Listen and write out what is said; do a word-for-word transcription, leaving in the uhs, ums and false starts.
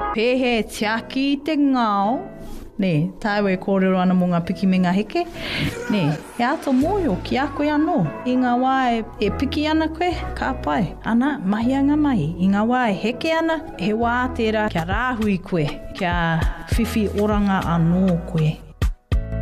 Pehe tiaki te ngao. Ne, tāwe kōrero ana mō ngā piki me ngā heke. Ne, he ato mōio ki a koe anō. I ngā wā e, e piki ana koe, ka pai. Ana, mahi anga mahi. I ngā wā e heke ana, he wā tērā kia rāhui koe, kia whiwhi oranga anō koe.